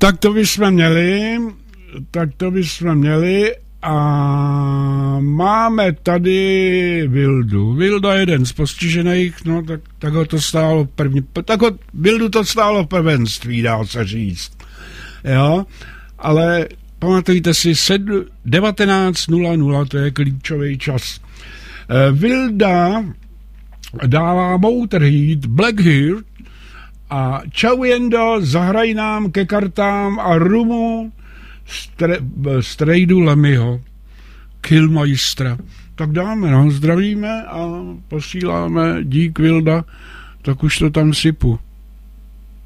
Tak to bychom měli a máme tady Vildu. Vilda je jeden z postižených, no tak ho to stálo Vildu to stálo prvenství, dá se říct. Jo, ale pamatujte si, 19:00, to je klíčový čas. Vilda dává Motorhead, Blackheart a čau Jendo, zahraj nám ke kartám a rumu Strejdu Lemmyho, Killmeistera. Tak dáme, no, zdravíme a posíláme, dík Vilda, tak už to tam sypu.